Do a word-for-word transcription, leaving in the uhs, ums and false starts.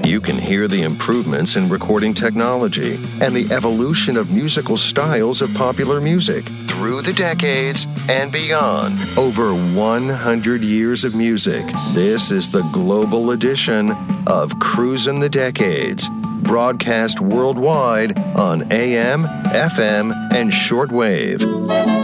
You can hear the improvements in recording technology and the evolution of musical styles of popular music through the decades and beyond. Over one hundred years of music. This is the global edition of Cruisin' the Decades, broadcast worldwide on A M, F M, and shortwave.